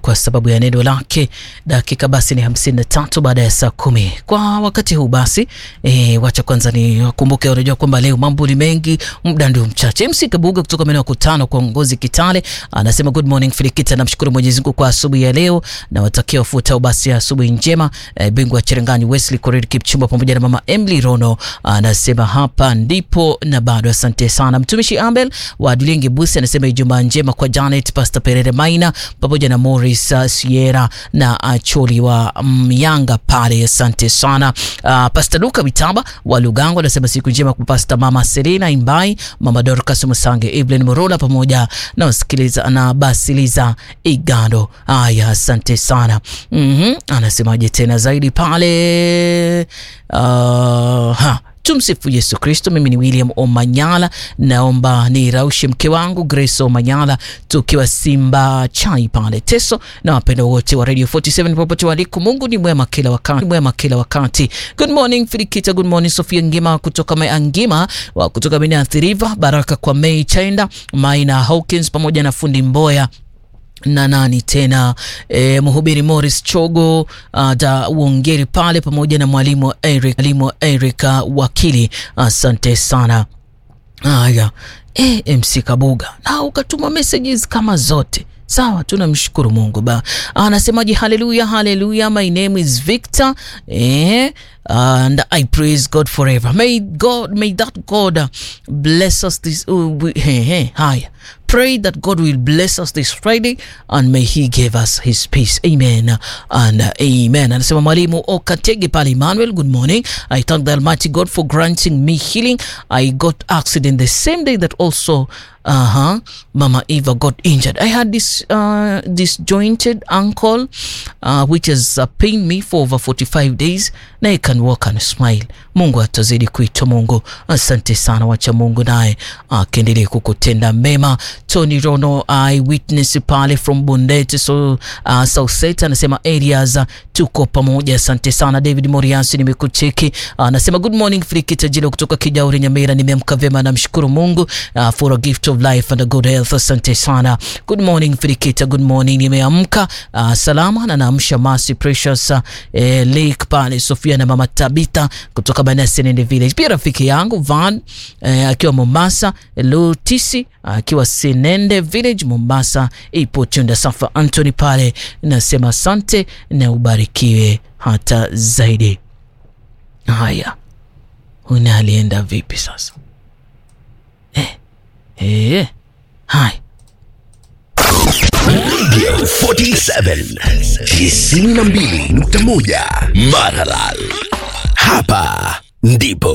kwa sababu ya neno lake. Dakika basi ni 53 baada ya saa 10. Kwa wakati huu basi wacha kwanza ni kumbuke, unajua kwamba leo mambo ni mengi, muda ndio mchache. MC Kabuga kutoka maeneo kutano kwa Ngozi Kitale anasema good morning Filikita, namshukuru Mwenyezi Mungu kwa asubuhi ya leo na watakia ufuatao basi asubuhi njema. Bingwa Cherangani Wesley Korir Kipchumba pamoja na mama Emily Rono anasema hapa ndipo na bado. Asante sana. Mtumishi Abel wa Dulingi Busi anasema Ijumaa njema kwa Janet Pastor Perere Maina pamoja na Morris Sierra na Acholi wa Myanga pale. Asante sana. Pastor Luka Bitaba wa Lugango anasema siku njema kwa Pastor Mama Selena Imbai, Mama Dorcas Musange, Evelyn Morola pamoja na wasikiliza na Basiliza Igando. Haya, asante sana. Anasemaje tena zaidi pale? Tumsifu Yesu Kristo. Mimi ni William Omanyala, naomba ni raushe mke wangu Grace Omanyala tukiwa Simba Chai pale Teso, na wapenda wote wa Radio 47 popote waliko. Mungu ni mwema kila wakati. Good morning Filikita, good morning Sofia Ngima kutoka Angima wa kutoka Minathi River, baraka kwa May Chainda, Maina Hawkins pamoja na fundi Mboya na nani tena mhubiri Morris Chogo da uongeri pale pamoja na mwalimu Eric wakili. Asante sana. Haya, MC Kabuga na ukatuma messages kama zote. Sawa, tunamshukuru Mungu ba. Anasemaje? Hallelujah, my name is Victor and I praise God forever. May that God bless us this haya. Pray that God will bless us this Friday and may he give us his peace. Amen and amen. Anasema mwalimu Okatege pale Emmanuel, good morning. I thank the Almighty God for granting me healing. I got accident the same day that also Mama Eva got injured. I had this disjointed ankle which has pained me for over 45 days. Na I can walk and smile. Mungu atazidi kuita Mungu. Asante sana, wacha Mungu naye akiendelee kukutenda mema. Tony Rono eyewitness pale from Bondete South Set anasema areas tuko pamoja. Asante sana. David Moriansi nimekucheki anasema good morning Filikita Jilo kutoka Kijauri Nyamira, nimeamka vyema na mshukuru Mungu for a gift of life and a good health. Asante sana. Good morning Filikita, good morning, nimeamka salama na naamsha Mercy Precious Lake pale Sofia na mama Tabita kutoka Banasene Village. Pia rafiki yangu Van akiwa Mombasa, Lutisi akiwa Senende Village Mombasa, ipo Tunda Safa Anthony pale, nasema asante na ubarikiwe hata zaidi. Haya, unalienda vipi sasa? Hai Radio 47 92.1 Maralal. Hapa ndipo